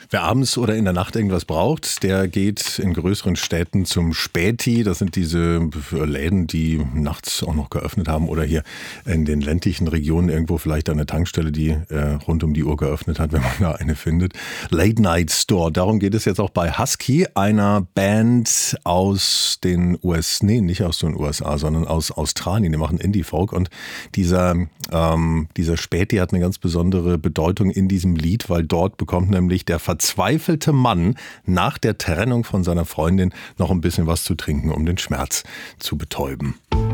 Wer abends oder in der Nacht irgendwas braucht, der geht in größeren Städten zum Späti. Das sind diese Läden, die nachts auch noch geöffnet haben, oder hier in den ländlichen Regionen irgendwo vielleicht eine Tankstelle, die rund um die Uhr geöffnet hat, wenn man da eine findet. Late Night Store, darum geht es jetzt auch bei Husky, einer Band aus den USA, nee, nicht aus den USA, sondern aus Australien. Die machen Indie-Folk, und dieser Späti hat eine ganz besondere Bedeutung in diesem Lied, weil dort bekommt nämlich der verzweifelte Mann nach der Trennung von seiner Freundin noch ein bisschen was zu trinken, um den Schmerz zu betäuben.